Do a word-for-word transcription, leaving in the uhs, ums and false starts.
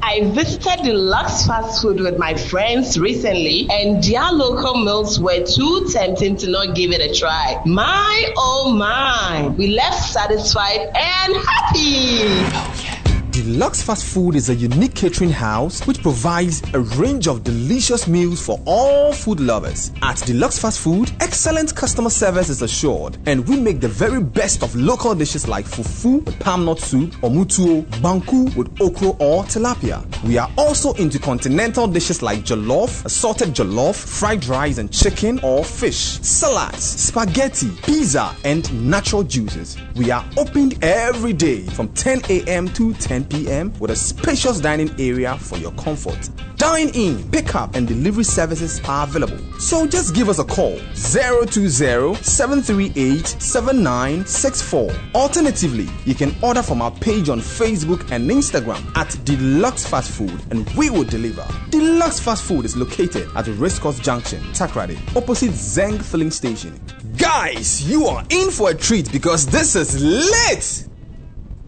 I visited Deluxe Fast Food with my friends recently, and their local meals were too tempting to not give it a try. My oh my, we left satisfied and happy. Oh yeah. Deluxe Fast Food is a unique catering house which provides a range of delicious meals for all food lovers. At Deluxe Fast Food, excellent customer service is assured, and we make the very best of local dishes like fufu with palm nut soup, omutuo, banku with okro or tilapia. We are also into continental dishes like jollof, assorted jollof, fried rice and chicken or fish, salads, spaghetti, pizza, and natural juices. We are opened every day from ten a.m. to ten p.m. with a spacious dining area for your comfort. Dine in, pick up, and delivery services are available. So just give us a call zero two zero, seven three eight, seven nine six four. Alternatively, you can order from our page on Facebook and Instagram at Deluxe Fast Food, and we will deliver. Deluxe Fast Food is located at Racecourse Junction, Takoradi, opposite Zeng Filling Station. Guys, you are in for a treat because this is lit!